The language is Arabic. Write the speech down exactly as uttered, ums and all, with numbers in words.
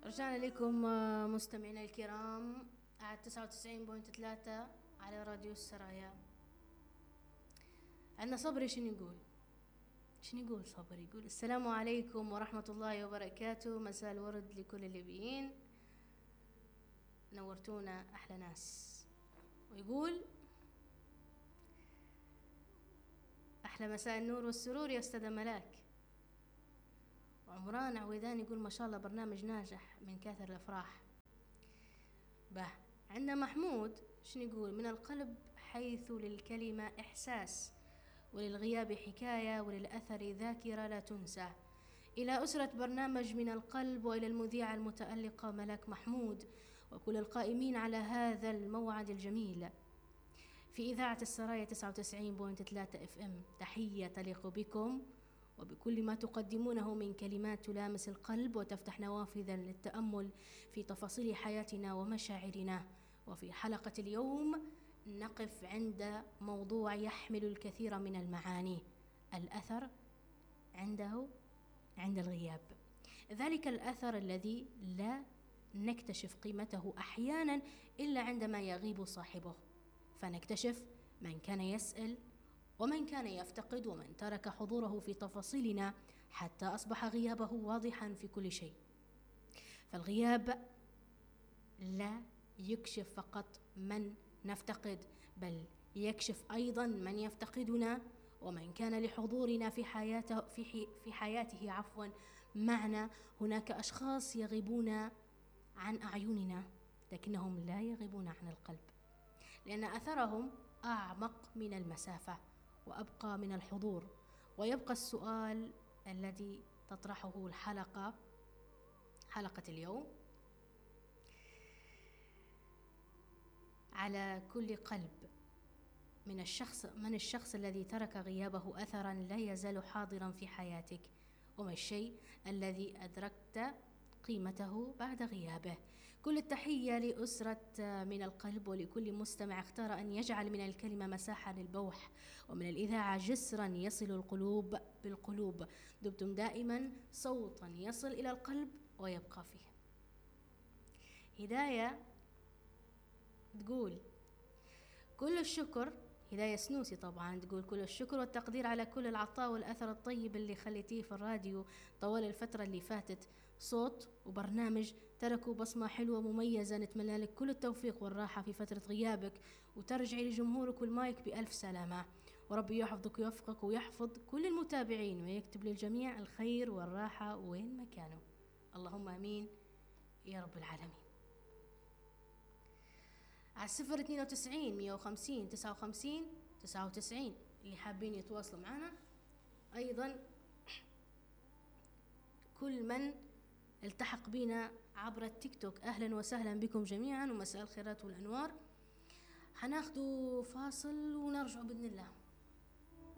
رجعنا لكم آه، مستمعينا الكرام على تسعة وتسعين فاصلة ثلاثة على راديو السرايا. عندنا صبري شنو يقول شنو يقول صبري يقول السلام عليكم ورحمة الله وبركاته، مساء الورد لكل الليبيين، نورتونا أحلى ناس. ويقول أحلى مساء النور والسرور يا أستاذة ملاك. وعمران عويدان يقول ما شاء الله برنامج ناجح من كاثر الأفراح. به عندنا محمود شنو يقول من القلب حيث للكلمة إحساس، وللغياب حكاية، وللأثر ذاكرة لا تنسى. إلى أسرة برنامج من القلب، وإلى المذيعة المتألقة ملاك محمود، وكل القائمين على هذا الموعد الجميل في إذاعة السرايا تسعة وتسعين فاصلة ثلاثة اف ام. تحية تليق بكم وبكل ما تقدمونه من كلمات تلامس القلب وتفتح نوافذا للتأمل في تفاصيل حياتنا ومشاعرنا. وفي حلقة اليوم نقف عند موضوع يحمل الكثير من المعاني، الأثر عنده عند الغياب. ذلك الأثر الذي لا نكتشف قيمته أحيانا إلا عندما يغيب صاحبه، فنكتشف من كان يسأل ومن كان يفتقد ومن ترك حضوره في تفاصيلنا حتى أصبح غيابه واضحا في كل شيء. فالغياب لا يكشف فقط من نفتقد، بل يكشف أيضا من يفتقدنا ومن كان لحضورنا في حياته في, حي في حياته عفوا معنا. هناك أشخاص يغيبون عن أعيننا لكنهم لا يغيبون عن القلب، لأن أثرهم أعمق من المسافة وأبقى من الحضور. ويبقى السؤال الذي تطرحه الحلقة حلقة اليوم على كل قلب من الشخص من الشخص الذي ترك غيابه أثرا لا يزال حاضرا في حياتك، وما الشيء الذي أدركت قيمته بعد غيابه. كل التحية لأسرة من القلب ولكل مستمع اختار أن يجعل من الكلمة مساحة للبوح ومن الإذاعة جسرا يصل القلوب بالقلوب. دمتم دائما صوتا يصل إلى القلب ويبقى فيه. هداية تقول كل الشكر، هداية سنوسي طبعا، تقول كل الشكر والتقدير على كل العطاء والأثر الطيب اللي خليتيه في الراديو طوال الفترة اللي فاتت. صوت وبرنامج تركوا بصمة حلوة مميزة. نتمنى لك كل التوفيق والراحة في فترة غيابك، وترجعي لجمهورك والمايك بألف سلامة. وربي يحفظك ويوفقك ويحفظ كل المتابعين ويكتب للجميع الخير والراحة وين ما كانوا. اللهم آمين يا رب العالمين. على الصفر اثنين وتسعين مية وخمسين تسعة وخمسين تسعة وتسعين اللي حابين يتواصلوا معنا. أيضا كل من التحق بنا عبر التيك توك أهلا وسهلا بكم جميعا ومساء الخيرات والأنوار. حناخدوا فاصل ونرجع بإذن الله.